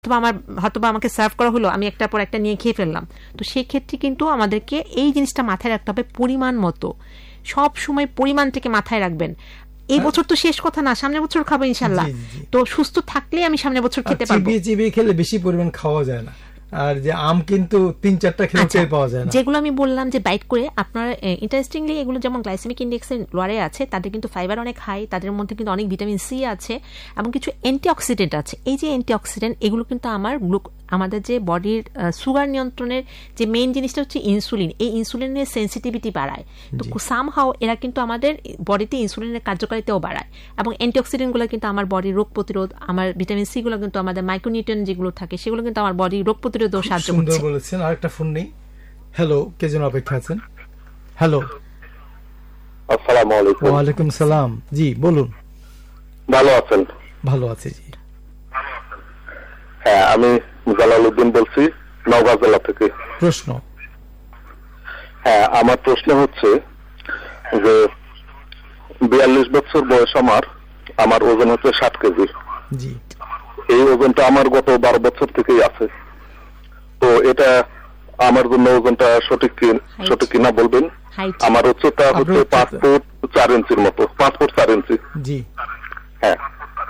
হয়তোবা আমাকে সার্ভ করা হলো, আমি একটার পর একটা নিয়ে খেয়ে ফেললাম। তো সেই ক্ষেত্রে কিন্তু আমাদেরকে এই জিনিসটা মাথায় রাখতে হবে, পরিমাণ মতো, সব সময় পরিমাণটাকে মাথায় রাখবেন। এই বছর তো শেষ কথা না, সামনের বছর খাবো ইনশাল্লাহ। তো সুস্থ থাকলেই আমি সামনের বছর খেতে পারবো। চিবিয়ে খেলে বেশি পরিমাণ খাওয়া যায় না, আর যে আম কিন্তু 3-4টা খেলে পাওয়া যায় না। যেগুলো আমি বললাম যে বাইট করে আপনার, ইন্টারেস্টিংলি এগুলো যেমন গ্লাইসেমিক ইন্ডেক্সের লোয়ারে আছে, তাদের কিন্তু ফাইবার অনেক হাই, তাদের মধ্যে কিন্তু অনেক ভিটামিন সি আছে এবং কিছু অ্যান্টিঅক্সিডেন্ট আছে। এই যে অ্যান্টিঅক্সিডেন্ট, এগুলো কিন্তু আমাদের যে বডির সুগার নিয়ন্ত্রণের যে মেইন জিনিসটা হচ্ছে ইনসুলিন, এই ইনসুলিনের সেন্সিটিভিটি বাড়ায়। তো সামহাও এরা কিন্তু আমাদের বডিতে ইনসুলিনের কার্যকারিতাও বাড়ায়, এবং অ্যান্টিঅক্সিডেন্টগুলো কিন্তু আমার বডির রোগ প্রতিরোধ, আমার ভিটামিন সি গুলো কিন্তু আমাদের মাইক্রোনিউট্রিয়েন্ট যেগুলো থাকে সেগুলো কিন্তু আমার বডির রোগ প্রতিরোধেও সাহায্য করছে। সুন্দর বলেছেন। আরেকটা ফোন নেই। হ্যালো, কে যেন অপেক্ষা আছেন। হ্যালো, আসসালামু আলাইকুম। ওয়া আলাইকুম সালাম। জি বলুন। ভালো আছেন? ভালো আছি জি। হ্যাঁ, আমি জালালউদ্দিন বলছি, নওগাঁ জেলা থেকে। প্রশ্ন? হ্যাঁ, আমার প্রশ্ন হচ্ছে যে 42 বছর বয়স আমার ওজন হচ্ছে 60 কেজি। জি। এই ওজনটা আমার গত 12 বছর থেকেই আছে। তো এটা আমার জন্য ওজনটা সঠিক কিনা বলবেন? আমার উচ্চতা হচ্ছে 5 ফুট 4 ইঞ্চির মতো, 5 ফুট 4 ইঞ্চি। জি। হ্যাঁ,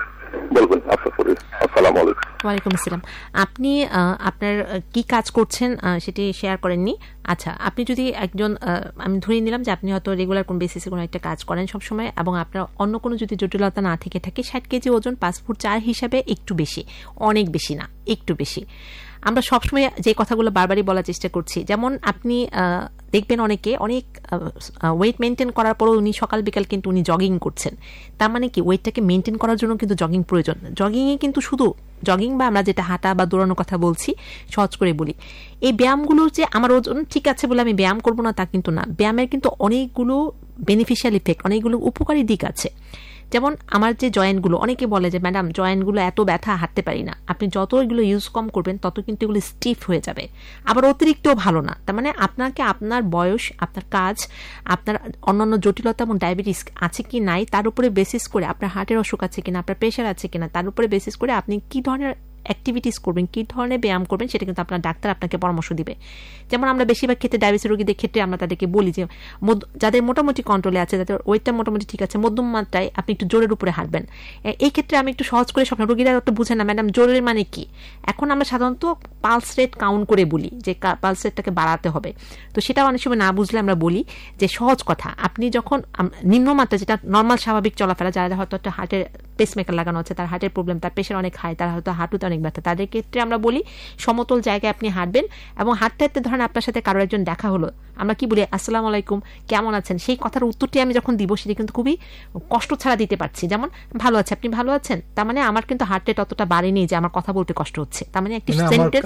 বলবেন। আসসালামু আলাইকুম। ওয়ালাইকুম আসসালাম। আপনি আপনার কি কাজ করছেন সেটি শেয়ার করেননি। আচ্ছা, আপনি যদি একজন, আমি ধরে নিলাম যে আপনি হয়তো রেগুলার কোন বেসিসে কোনো একটা কাজ করেন সবসময়, এবং আপনার অন্য কোনো যদি জটিলতা না থেকে থাকে, 60 কেজি ওজন 5 ফুট 4 হিসাবে একটু বেশি, অনেক বেশি না, একটু বেশি। আমরা সবসময় যে কথাগুলো বারবারই বলার চেষ্টা করছি, যেমন আপনি দেখবেন অনেকে অনেক ওয়েট মেনটেন করার পরও উনি সকাল বিকাল কিন্তু উনি জগিং করছেন। তার মানে কি, ওয়েটটাকে মেনটেন করার জন্য কিন্তু জগিং প্রয়োজন। জগিংয়ে কিন্তু শুধু জগিং বা আমরা যেটা হাঁটা বা দৌড়ানোর কথা বলছি, সহজ করে বলি, এই ব্যায়ামগুলো যে আমার ওজন ঠিক আছে বলে আমি ব্যায়াম করবো না তা কিন্তু না। ব্যায়ামের কিন্তু অনেকগুলো বেনিফিশিয়াল ইফেক্ট, অনেকগুলো উপকারী দিক আছে। যেমন আমার যে জয়েন্টগুলো, অনেকে বলে যে ম্যাডাম জয়েন্টগুলো এত ব্যথা, হাঁটতে পারি না। আপনি যত এগুলো ইউজ কম করবেন তত কিন্তু এগুলো স্টিফ হয়ে যাবে, আবার অতিরিক্তও ভালো না। তার মানে আপনাকে আপনার বয়স, আপনার কাজ, আপনার অন্যান্য জটিলতা এবং ডায়াবেটিস আছে কি নাই তার উপরে বেসিস করে, আপনার হার্টের অসুখ আছে কিনা, আপনার প্রেশার আছে কিনা তার উপরে বেসিস করে আপনি কি ধরনের অ্যাক্টিভিটিস করবেন, কি ধরনের ব্যায়াম করবেন, সেটা কিন্তু আপনার ডাক্তার আপনাকে পরামর্শ দিবে। যেমন আমরা বেশিরভাগ ক্ষেত্রে ডায়াবেটিস রোগীদের ক্ষেত্রে আমরা তাদেরকে বলি যে যাদের মোটামুটি কন্ট্রোলে আছে, যাদের ওয়েটটা মোটামুটি ঠিক আছে, মধ্যম মাত্রায় আপনি একটু জোরের উপরে হাঁটবেন। এই ক্ষেত্রে আমি একটু সহজ করে সব রোগীরা একটু বুঝে না, ম্যাডাম জোরের মানে কি। এখন আমরা সাধারণত পালস রেট কাউন্ট করে বলি যে পালস রেটটাকে বাড়াতে হবে। তো সেটাও অনেক সময় না বুঝলে আমরা বলি যে সহজ কথা, আপনি যখন নিম্নমাত্রা, যেটা নর্মাল স্বাভাবিক চলাফেরা, যারা হয়তো একটা হার্টের পেসমেকার লাগানো আছে, তার হার্টের প্রবলেম, তার প্রেশার অনেক হাই, তার হয়তো হাঁটুতে অনেক ব্যথা, তাদের ক্ষেত্রে আমরা বলি সমতল জায়গায় আপনি হাঁটবেন, এবং হাঁটতে হাঁটতে ধরেন আপনার সাথে কারো একজন দেখা হলো, আমরা কি বলি আসসালামু আলাইকুম, কেমন আছেন, সেই কথার উত্তরটি আমি যখন দিব সেটা কিন্তু খুবই কষ্ট ছাড়া দিতে পারছি। যেমন ভালো আছে, আপনি ভালো আছেন, তার মানে আমার কিন্তু হার্ট রেট অতটা বাড়েনি যে আমার কথা বলতে কষ্ট হচ্ছে, তার মানে একটি সেন্টেন্স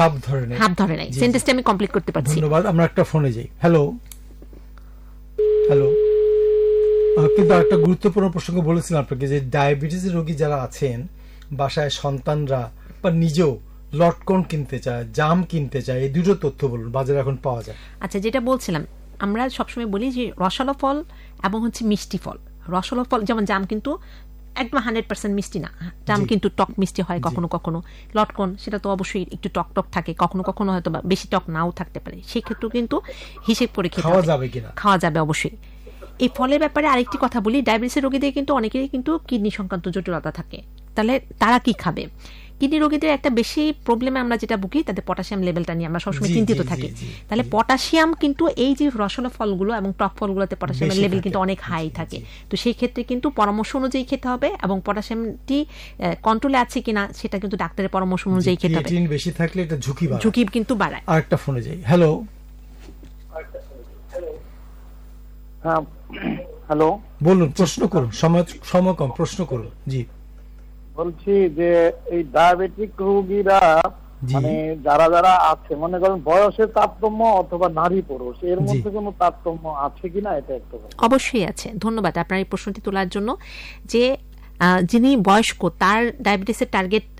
হাফ ধরে নাই, সেন্টেন্সটা আমি কমপ্লিট করতে পারছি। ধন্যবাদ। আমরা একটা ফোনে যাই। Hello, hello. কিন্তু একটা গুরুত্বপূর্ণ প্রসঙ্গ বলেছিলাম আপনাকে, যে ডায়াবেটিস রোগী যারা আছেন, বাসায় সন্তানরা বা নিজেও লটকন কিনতে চায়, জাম কিনতে চায়, এই দুটো তথ্য বলুন বাজারে এখন পাওয়া যায়। আচ্ছা, যেটা বলছিলাম, আমরা সবসময় বলি যে রসালো ফল এবং হচ্ছে মিষ্টি ফল। রসালো ফল যেমন জাম কিন্তু একদম 100% মিষ্টি না, জাম কিন্তু টক মিষ্টি হয় কখনো কখনো। লটকন সেটা তো অবশ্যই একটু টক টক থাকে, কখনো কখনো হয়তো বেশি টক নাও থাকতে পারে, সেক্ষেত্রেও কিন্তু হিসেব করে খাওয়া যাবে কিনা, খাওয়া যাবে অবশ্যই। এই ফলের ব্যাপারে আরেকটি কথা বলি, ডায়াবেটিসের রোগীদের কিন্তু অনেকেরই কিন্তু কিডনি সংক্রান্ত জটিলতা থাকে, তাহলে তারা কি খাবে? কিডনি রোগীদের একটা বেশি প্রবলেমে আমরা যেটা ভুগি, তাদের পটাশিয়াম লেভেলটা নিয়ে আমরা সবসময় চিন্তিত থাকি। তাহলে পটাশিয়াম কিন্তু এই যে রসালো ফলগুলো এবং টক ফলগুলোতে পটাশিয়ামের লেভেল কিন্তু অনেক হাই থাকে। তো সেই ক্ষেত্রে কিন্তু পরামর্শ অনুযায়ী খেতে হবে, এবং পটাশিয়ামটি কন্ট্রোলে আছে কিনা সেটা কিন্তু ডাক্তারের পরামর্শ অনুযায়ী খেতে হবে। বেশি থাকলে এটা ঝুঁকি কিন্তু বাড়ায়। আরেকটা ফোনে যাই। হ্যালো। হ্যাঁ, হ্যালো, বলুন, প্রশ্ন করুন, সময় কম, প্রশ্ন করুন। জি, বলছি যে এই ডায়াবেটিক রোগীরা মানে যারা যারা আছে, মনে করেন বয়সের তারতম্য অথবা নারী পুরুষ এর মধ্যে কোনো তারতম্য আছে কিনা, এটা একটু অবশ্যই আছে। ধন্যবাদ আপনার এই প্রশ্নটি তোলার জন্য। যে যিনি বয়স্ক, তার ডায়াবেটিসের টার্গেট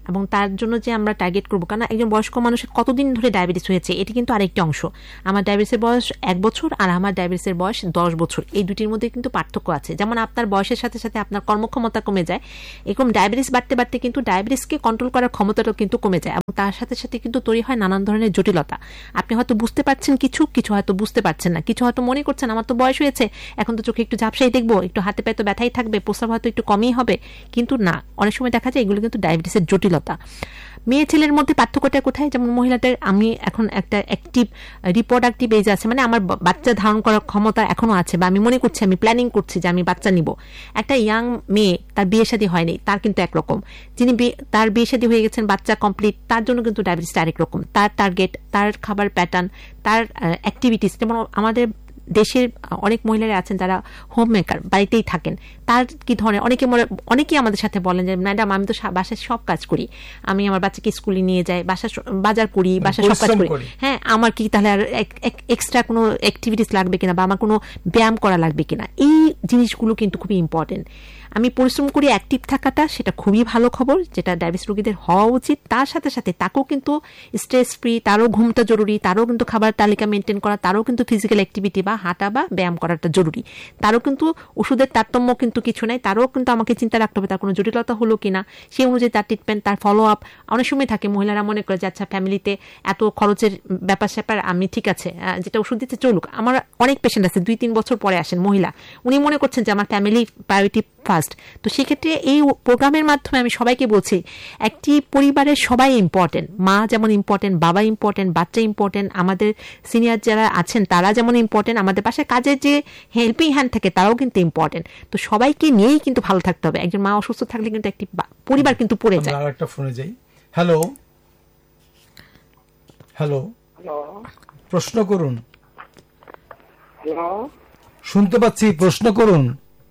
এবং তার জন্য যে আমরা টার্গেট করবো, কারণ একজন বয়স্ক মানুষের কতদিন ধরে ডায়াবেটিস হয়েছে এটি কিন্তু আরেকটি অংশ। আমার ডায়াবেটিসের বয়স 1 বছর আর আমার ডায়াবেটিসের বয়স 10 বছর, এই দুটির মধ্যে কিন্তু পার্থক্য আছে। যেমন আপনার বয়সের সাথে সাথে আপনার কর্মক্ষমতা কমে যায়, এরকম ডায়াবেটিস বাড়তে বাড়তে কিন্তু ডায়াবেটিসকে কন্ট্রোল করার ক্ষমতাটাও কিন্তু কমে যায়, এবং তার সাথে সাথে কিন্তু তৈরি হয় নানান ধরনের জটিলতা। আপনি হয়তো বুঝতে পারছেন কিছু হয়তো বুঝতে পারছেন না, কিছু হয়তো মনে করছেন আমার তো বয়স হয়েছে, এখন তো চোখে একটু ঝাপসাই দেখবো, একটু হাতে পায়ে তো ব্যথাই থাকবে, প্রস্রাব হয়তো একটু কমই হবে, কিন্তু না, অনেক সময় দেখা যায় এগুলো কিন্তু ডায়াবেটিসের জটিলতা। মেয়ে ছেলের মধ্যে পার্থক্যটা কোথায়? যেমন মহিলাদের, আমি এখন একটা অ্যাক্টিভ রিপ্রোডাক্টিভ এজ আছে, মানে আমার বাচ্চা ধারণ করার ক্ষমতা এখনো আছে, বা আমি মনে করছি, আমি প্ল্যানিং করছি যে আমি বাচ্চা নিব। একটা ইয়াং মেয়ে, তার বিয়ে শাদী হয়নি, তার কিন্তু একরকম। যিনি তার বিয়ে শাদী হয়ে গেছেন, বাচ্চা কমপ্লিট, তার জন্য কিন্তু ডায়াবেটিসটা আরেক রকম। তার টার্গেট, তার খাবার প্যাটার্ন, তার অ্যাক্টিভিটিস, যেমন আমাদের দেশের অনেক মহিলারা আছেন যারা হোম মেকার, বাড়িতেই থাকেন, তার কি ধরনের, অনেকেই আমাদের সাথে বলেন যে ম্যাডাম আমি তো বাসায় সব কাজ করি, আমি আমার বাচ্চাকে স্কুলে নিয়ে যাই, বাজার করি, বাসায় সব কাজ করি, হ্যাঁ আমার কি তাহলে আর এক্সট্রা কোনো অ্যাক্টিভিটিস লাগবে কিনা, বা আমার কোনো ব্যায়াম করা লাগবে কিনা? এই জিনিসগুলো কিন্তু খুবই ইম্পর্টেন্ট। আমি পরিশ্রম করি, অ্যাক্টিভ থাকাটা সেটা খুবই ভালো খবর, যেটা ডায়াবেটিস রোগীদের হওয়া উচিত। তার সাথে সাথে তাকেও কিন্তু স্ট্রেস ফ্রি, তারও ঘুমটা জরুরি, তারও কিন্তু খাবার তালিকা মেনটেন করা, তারও কিন্তু ফিজিক্যাল অ্যাক্টিভিটি বা হাঁটা বা ব্যায়াম করাটা জরুরি। তারও কিন্তু ওষুধের তারতম্য কিন্তু কিছু নাই, তারও কিন্তু আমাকে চিন্তা রাখতে হবে তার কোনো জটিলতা হলো কিনা, সেই অনুযায়ী তার ট্রিটমেন্ট, তার ফলো আপ। অনেক সময় থাকে মহিলারা মনে করে যে আচ্ছা ফ্যামিলিতে এত খরচের ব্যাপার স্যাপার, আমি ঠিক আছে যেটা ওষুধ দিতে চলুক। আমার অনেক পেশেন্ট আছে 2-3 বছর পরে আসেন মহিলা, উনি মনে করছেন যে আমার ফ্যামিলি প্রায়োরিটি ফার্স্ট। তো সেক্ষেত্রে এই প্রোগ্রামের মাধ্যমে আমি সবাইকে বলছি, একটি পরিবারের সবাই ইম্পর্টেন্ট, মা যেমন ইম্পর্টেন্ট, বাবা ইম্পর্টেন্ট, বাচ্চা ইম্পর্টেন্ট, আমাদের সিনিয়র যারা আছেন তারা যেমন ইম্পর্টেন্ট, আমাদের পাশে কাজের যে হেল্পিং হ্যান্ড থাকে তারাও কিন্তু ইম্পর্টেন্ট। তো সবাইকে নিয়েই কিন্তু ভালো থাকতে হবে। একজন মা অসুস্থ থাকলে কিন্তু একটি পরিবার কিন্তু পড়ে যায়। আরেকটা ফোনে যাই। হ্যালো হ্যালো, প্রশ্ন করুন। শুনতে পাচ্ছি, প্রশ্ন করুন।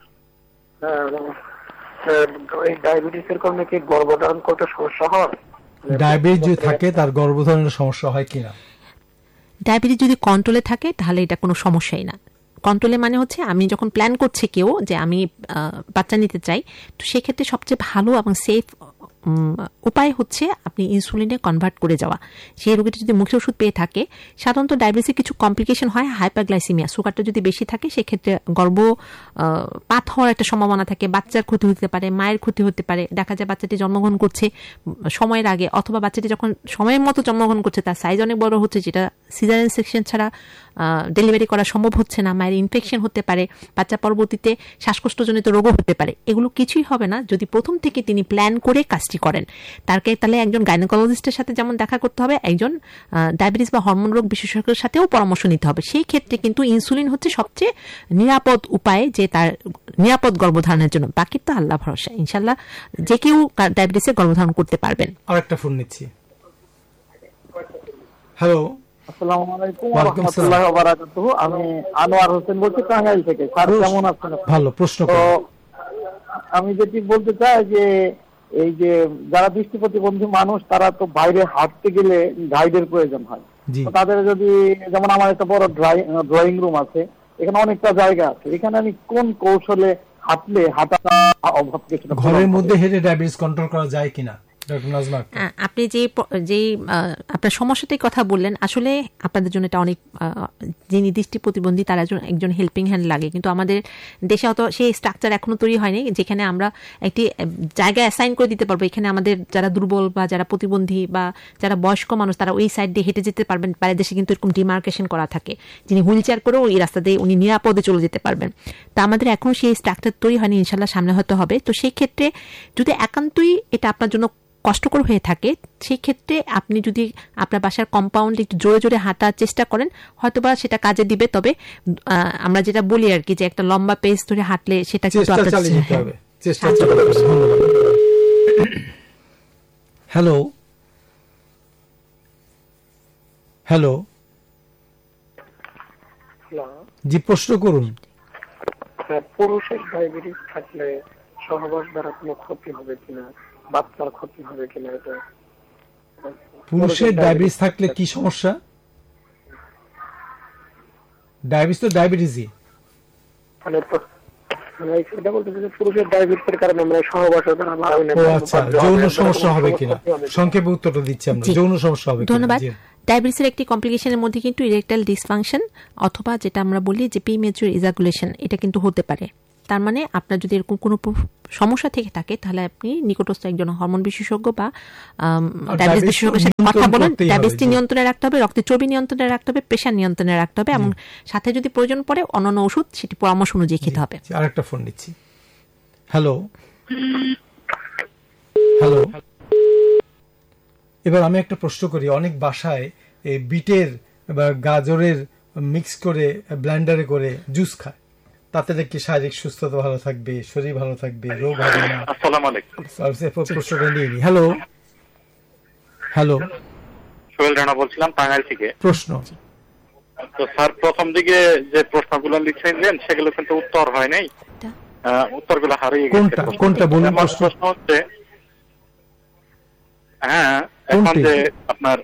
ডায়াবেটিসের কারণে কি গর্ভধারণ করতে সমস্যা হয়? ডায়াবেটিস যদি থাকে তার গর্ভধারণের সমস্যা হয় কিনা? ডায়াবেটিস যদি কন্ট্রোলে থাকে তাহলে এটা কোনো সমস্যাই না। কন্ট্রোলে মানে হচ্ছে আমি যখন প্ল্যান করছি কেউ যে আমি বাচ্চা নিতে চাই, তো সেক্ষেত্রে সবচেয়ে ভালো এবং সেফ উপায় হচ্ছে আপনি ইনসুলিনে কনভার্ট করে যাওয়া। সেই রোগীটা যদি মুখে ওষুধ পেয়ে থাকে, সাধারণত ডায়াবেটিসের কিছু কমপ্লিকেশন হয়, হাইপারগ্লাইসিমিয়া, সুগারটা যদি বেশি থাকে সেক্ষেত্রে গর্ভপাত হওয়ার একটা সম্ভাবনা থাকে, বাচ্চার ক্ষতি হতে পারে, মায়ের ক্ষতি হতে পারে। দেখা যায় বাচ্চাটি জন্মগ্রহণ করছে সময়ের আগে, অথবা বাচ্চাটি যখন সময়ের মতো জন্মগ্রহণ করছে তার সাইজ অনেক বড় হচ্ছে, যেটা সিজারিয়ান সেকশন ছাড়া ডেলিভারি করা সম্ভব হচ্ছে না, মায়ের ইনফেকশন হতে পারে, বাচ্চা পরবর্তীতে শ্বাসকষ্টজনিত রোগও হতে পারে। এগুলো কিছুই হবে না যদি প্রথম থেকে তিনি প্ল্যান করে কাজটি করেন। তাহলে একজন গাইনোকোলজিস্টের সাথে যেমন দেখা করতে হবে, একজন ডায়াবেটিস বা হরমোন রোগ বিশেষজ্ঞের সাথেও পরামর্শ নিতে হবে। সেই ক্ষেত্রে কিন্তু ইনসুলিন হচ্ছে সবচেয়ে নিরাপদ উপায়, যে তার নিরাপদ গর্ভধারণের জন্য। বাকি তো আল্লাহ ভরসা, ইনশাল্লাহ যে কেউ ডায়াবেটিসে গর্ভধারণ করতে পারবেন। আরেকটা ফোন নিচ্ছি। হ্যালো, আসসালামু আলাইকুম ওয়া রাহমাতুল্লাহি ওয়া বারাকাতুহু। আমি আনোয়ার হোসেন বলছি টাঙ্গাইল থেকে। স্যার কেমন আছেন? ভালো, প্রশ্ন করুন। আমি যেটি বলতে চাই যে এই যে যারা দৃষ্টি প্রতিবন্ধী মানুষ, তারা তো বাইরে হাঁটতে গেলে গাইডের প্রয়োজন হয়। তাদের যদি, যেমন আমার একটা বড় ড্রয়িং রুম আছে, এখানে অনেকটা জায়গা আছে, এখানে আমি কোন কৌশলে হাঁটলে হাঁটাটা অভাব কিছু ঘরের মধ্যে হেঁটে ডায়াবেটিস কন্ট্রোল করা যায় কিনা? আপনি যে আপনার সমস্যাটাই কথা বললেন, আসলে আপনাদের জন্য এটা অনেক, যিনি দৃষ্টি প্রতিবন্ধী তার একজন হেল্পিং হ্যান্ড লাগে, কিন্তু আমাদের দেশে অত সেই স্ট্রাকচার এখনো তৈরি হয়নি যেখানে আমরা একটি জায়গা অ্যাসাইন করে দিতে পারবো, এখানে আমাদের যারা দুর্বল বা যারা প্রতিবন্ধী বা যারা বয়স্ক মানুষ তারা ওই সাইড দিয়ে হেঁটে যেতে পারবেন। বাইরের দেশে কিন্তু এরকম ডিমার্কেশন করা থাকে, যিনি হুইল চেয়ার করেও ওই রাস্তা দিয়ে উনি নিরাপদে চলে যেতে পারবেন। তা আমাদের এখনো সেই স্ট্রাকচার তৈরি হয়নি, ইনশাল্লাহ সামনে হয়তো হবে। তো সেই ক্ষেত্রে যদি একান্তই এটা আপনার জন্য কষ্টকর হয়ে থাকে, সেই ক্ষেত্রে আপনি যদি আপনার বাসার কম্পাউন্ড একটু জোরে জোরে হাঁটার চেষ্টা করেন, হয়তোবা সেটা কাজে দিবে। তবে আমরা যেটা বলি আর কি, যে একটা লম্বা পেস ধরে হাঁটলে সেটা কিন্তু হ্যালো হ্যালো জি, প্রশ্ন করুন। পুরুষের ডায়াবেটিস থাকলে সহবাস দ্বারা কোনো ক্ষতি হবে কিনা, বাচ্চার ক্ষতি হবে কিনা? এটা পুরুষের ডায়াবেটিস থাকলে কি সমস্যা? ডায়াবেটিস তো ডায়াবেটিসই, মানে এটা বলতেছে যে পুরুষের ডায়াবেটিসের কারণে আমরা সহবাসের দ্বারা যৌন সমস্যা হবে কিনা সংক্ষেপে উত্তরটা দিচ্ছি আমরা, যৌন সমস্যা হবে। ধন্যবাদ। ডায়াবেটিসের একটি কমপ্লিকেশনের মধ্যে কিন্তু ইরেকটাইল ডিসফাংশন অথবা যেটা আমরা বলি যে প্রিম্যাচুর ইজাকুলেশন এটা কিন্তু হতে পারে। তার মানে আপনার যদি এরকম কোনো সমস্যা থেকে থাকে তাহলে আপনি নিকটস্থ একজন হরমোন বিশেষজ্ঞ বা ডায়াবেটিস বিশেষজ্ঞের সাথে কথা বলুন। ডায়াবেটিস নিয়ন্ত্রণে রাখতে হবে, রক্তের চর্বি নিয়ন্ত্রণে রাখতে হবে, প্রেশার নিয়ন্ত্রণে রাখতে হবে এবং সাথে যদি প্রয়োজন পড়ে অন্যান্য ওষুধ সেটি পরামর্শ অনুযায়ী খেতে হবে। আরেকটা ফোন নিচ্ছি। হ্যালো হ্যালো, এবার আমি একটা প্রশ্ন করি। অনেক বাসায় এই বিটের বা গাজরের মিক্স করে ব্লেন্ডারে করে জুস খায়, তাতে নাকি শারীরিক সুস্থতা ভালো থাকবে, শরীর ভালো থাকবে, রোগ হবে না। আসসালামু আলাইকুম। প্রশ্নটা নিয়ে নি। হ্যালো হ্যালো, সোহেল রানা বলছিলাম টাঙ্গাইল থেকে। প্রশ্ন তো স্যার প্রথম দিকে যে প্রশ্নগুলো লিখেছিলেন সেগুলো কিন্তু উত্তর হয় নাই, উত্তরগুলো হারিয়ে গেছে। কোনটা বলুন? প্রশ্ন হচ্ছে এখন যে আপনার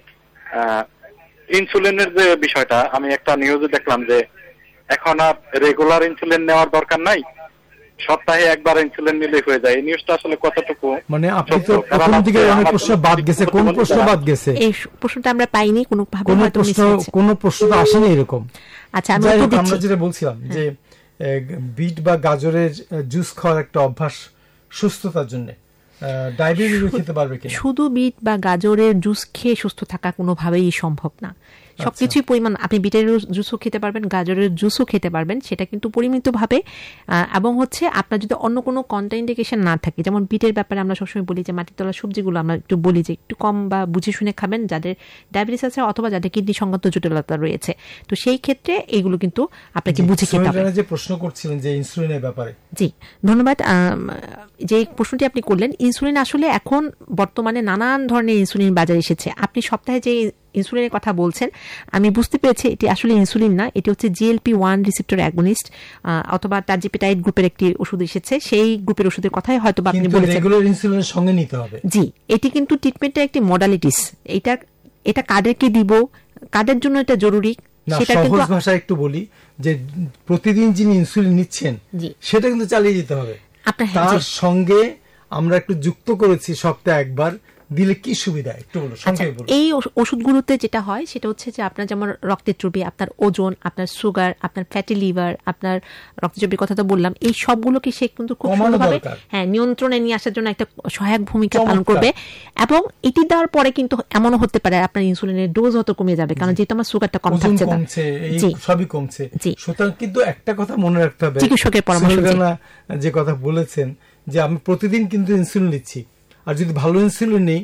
ইনসুলিনের যে বিষয়টা, আমি একটা নিউজে দেখলাম যে এখন আর রেগুলার ইনসুলিন নেওয়ার দরকার নাই, সপ্তাহে একবার ইনসুলিন নিলেই হয়ে যায়। এই নিউজটা আসলে কতটুকু? মানে আপনি তো প্রথম দিকে অনেক প্রশ্ন বাদ গেছে। কোন প্রশ্ন বাদ গেছে? এই প্রশ্নটা আমরা পাইনি, কোনো ভাবে হয়তো মিস হয়েছে। কোন প্রশ্ন তো আসেনি এরকম। আচ্ছা, আমরা যেটা বলছিলাম যে বিট বা গাজরের জুস খাওয়ার একটা অভ্যাস সুস্থতার জন্য, ডায়াবেটিস খেতে পারবে কিনা? শুধু বিট বা গাজরের জুস খেয়ে সুস্থ থাকা কোনোভাবেই সম্ভব না। সবকিছুই পরিমাণ, আপনি বিটের জুসও খেতে পারবেন, গাজরের জুসও খেতে পারবেন, সেটা কিন্তু পরিমিতভাবে। এবং হচ্ছে আপনার যদি অন্য কোনো কন্ট্রাইন্ডিকেশন না থাকে, যেমন বিটের ব্যাপারে আমরা সবসময় বলি যে মাটির তলার সবজিগুলো আমরা একটু বলি যে একটু কম বা বুঝে শুনে খাবেন যাদের ডায়াবেটিস আছে অথবা যাদের কিডনি সংক্রান্ত জটিলতা রয়েছে। তো সেই ক্ষেত্রে এইগুলো কিন্তু আপনাকে বুঝে খেতে হবে। যে প্রশ্ন করছিলেন যে ইনসুলিনের ব্যাপারে, জি ধন্যবাদ। যে প্রশ্নটি আপনি করলেন, ইনসুলিন আসলে এখন বর্তমানে নানান ধরনের ইনসুলিন বাজারে এসেছে। আপনি সপ্তাহে যে ইনসুলিনের কথা বলছেন আমি বুঝতে পেরেছি এটি আসলে ইনসুলিন না, এটি হচ্ছে GLP-1 রিসেপ্টর অ্যাগনিস্ট অথবা টার্জিপেটাইড গ্রুপের একটি ওষুধ এসেছে। সেই গ্রুপের ওষুধের কথাই হয়তো আপনি বলেছেন। রেগুলার ইনসুলিনের সঙ্গে নিতে হবে। জি, এটি কিন্তু ট্রিটমেন্টের একটি মডালিটিস। এটা কাদেরকে দিব, কাদের জন্য এটা জরুরি, সেটা কিন্তু সহজ ভাষায় একটু বলি যে প্রতিদিন যিনি ইনসুলিন নিচ্ছেন সেটা কিন্তু চালিয়ে যেতে হবে। তার সঙ্গে আমরা একটু যুক্ত করেছি সপ্তাহে একবার দিলে কি সুবিধা একটু বলুন, সংক্ষেপে বলুন। এই ওষুধগুলোতে যেটা হয় সেটা হচ্ছে যে আপনার যেমন রক্তের চর্বি, আপনার ওজন, আপনার সুগার, আপনার ফ্যাটি লিভার, আপনার রক্তের চর্বির কথা তো বললাম, এই সবগুলোকে সে কিন্তু খুব সুন্দরভাবে নিয়ন্ত্রণে নিয়ে আসার জন্য একটা সহায়ক ভূমিকা পালন করবে। এবং এটি দেওয়ার পরে কিন্তু এমনও হতে পারে আপনার ইনসুলিনের ডোজ হয়তো কমে যাবে, কারণ যেহেতু আমার সুগারটা কম থাকছে, সবই কমছে। সুতরাং কিন্তু একটা কথা মনে রাখতে হবে, চিকিৎসকের পরামর্শ যে কথা বলেছেন যে আমি প্রতিদিন কিন্তু ইনসুলিন নিচ্ছি, আর যদি ভালো ইনসুলিন নেই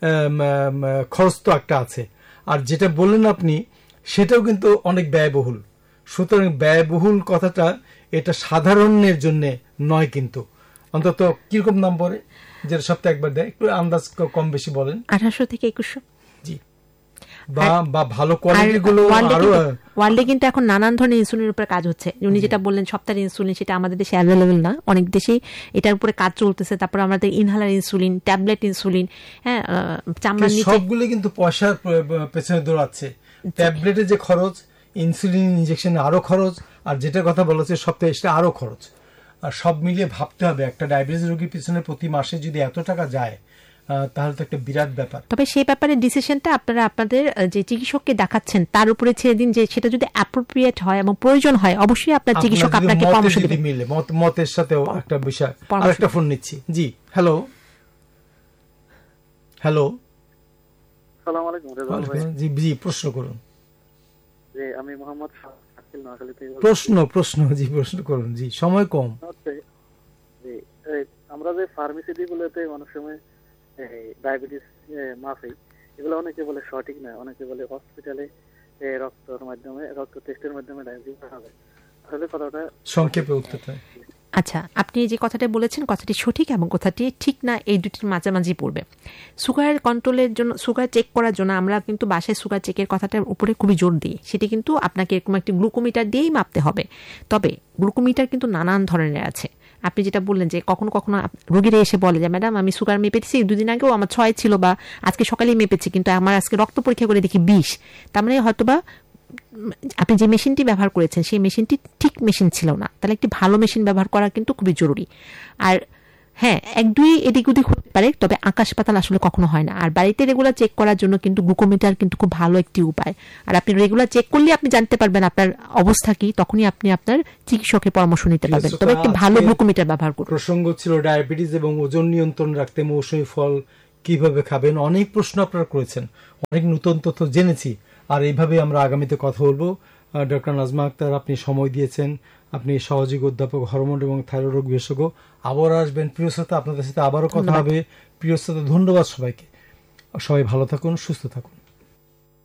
খরচ তো একটা আছে, আর যেটা বললেন আপনি সেটাও কিন্তু অনেক ব্যয়বহুল। সুতরাং ব্যয়বহুল কথাটা এটা সাধারণের জন্য নয়, কিন্তু অন্তত কিরকম দাম পড়ে যেটা সপ্তাহে একবার দেয়, একটু আন্দাজ কম বেশি বলেন। 1800 থেকে 2100। জি, বা ভালো কোয়ালিটি গুলো আরো ওয়ার্ল্ডে কিন্তু এখন নানান ধরনের ইনসুলিনের উপরে কাজ হচ্ছে। উনি যেটা বললেন সপ্তাহের ইনসুলিন, সেটা আমাদের দেশে অ্যাভেলেবেল না, অনেক দেশেই এটার উপরে কাজ চলতেছে। তারপর আমাদের ইনহেলার ইনসুলিন, ট্যাবলেট ইনসুলিন, হ্যাঁ, চামড়ার নিচে সবগুলো কিন্তু পয়সার পেছনে দৌড়াচ্ছে। ট্যাবলেটের যে খরচ, ইনসুলিন ইনজেকশনে আরো খরচ, আর যেটা কথা বলেছে সপ্তাহে সেটা আরো খরচ। আর সব মিলিয়ে ভাবতে হবে একটা ডায়াবেটিস রোগীর পিছনে প্রতি মাসে যদি এত টাকা যায় তাহলে তো একটা বিরাট ব্যাপার। তবে সেই ব্যাপারে ডিসিশনটা আপনারা আপনাদের যে চিকিৎসককে দেখাচ্ছেন তার উপরে ছেড়ে দিন, যে সেটা যদি অ্যাপ্রোপ্রিয়েট হয় এবং প্রয়োজন হয় অবশ্যই আপনার চিকিৎসক আপনাকে পরামর্শ দিবেন। মিলে মতের সাথেও একটা বিষয়। আরেকটা ফোন নিচ্ছি। জি হ্যালো হ্যালো, আসসালামু আলাইকুম রেজাউল ভাই। জি জি, প্রশ্ন করুন। জি, আমি মোহাম্মদ শাকিল নোয়াখালী থেকে। প্রশ্ন জি প্রশ্ন করুন। জি, সময় কম। জি, আমরা যে ফার্মেসি গুলোতে অনেক সময় ডায়াবেটিস মাফি এগুলো অনেকে বলে সঠিক না, অনেকে বলে হসপিটালে রক্ত টেস্টের মাধ্যমে ডায়াবেটিস হবে। আসলে কথাটা সংক্ষেপে উত্তর। আচ্ছা, আপনি যে কথাটা বলেছেন কথাটি সঠিক এবং কথাটি ঠিক না, এই দুটির মাঝামাঝি পড়বে। সুগার কন্ট্রোলের জন্য, সুগার চেক করার জন্য আমরা কিন্তু বাসায় সুগার চেকের কথাটার উপরে খুবই জোর দিই। সেটি কিন্তু আপনাকে এরকম একটি গ্লুকোমিটার দিয়েই মাপতে হবে। তবে গ্লুকোমিটার কিন্তু নানান ধরনের আছে। আপনি যেটা বললেন যে কখনো কখনো রোগীরা এসে বলে যে ম্যাডাম আমি সুগার মেপেছি, 2 দিন আগেও আমার 6 ছিল বা আজকে সকালেই মেপেছি, কিন্তু আমার আজকে রক্ত পরীক্ষা করে দেখি 20। তার মানে হয়তোবা আপনি যে মেশিনটি ব্যবহার করেছেন সেই মেশিনটি ঠিক মেশিন ছিল না, তাহলে একটি ভালো মেশিন ব্যবহার করা কিন্তু খুবই জরুরি। আর হ্যাঁ, 1-2 এদিক ওদিক হতে পারে, তবে আকাশ পাতাল আসলে কখনো হয় না। আর বাড়িতে রেগুলার চেক করার জন্য কিন্তু গ্লুকোমিটার কিন্তু খুব ভালো একটি উপায়। আর আপনি রেগুলার চেক করলে আপনি জানতে পারবেন আপনার অবস্থা কি, তখনই আপনি আপনার চিকিৎসকের পরামর্শ নিতে পারবেন। তবে একটি ভালো গ্লুকোমিটার ব্যবহার করুন। প্রসঙ্গ ছিল ডায়াবেটিস এবং ওজন নিয়ন্ত্রণ রাখতে মৌসুমী ফল কিভাবে খাবেন। অনেক প্রশ্ন আপনারা করেছেন, অনেক নতুন তথ্য জেনেছি, আর এইভাবে আমরা আগামীতে কথা বলবো। ডক্টর নাজমা আক্তার, আপনি সময় দিয়েছেন, আপনি সহযোগী অধ্যাপক, হরমোন এবং থাইরয়েড রোগ বিশেষজ্ঞ। আবার আসবেন প্রিয় শ্রোতা, আপনাদের সাথে আবারও কথা হবে। প্রিয় শ্রোতা, ধন্যবাদ সবাইকে। সবাই ভালো থাকুন, সুস্থ থাকুন।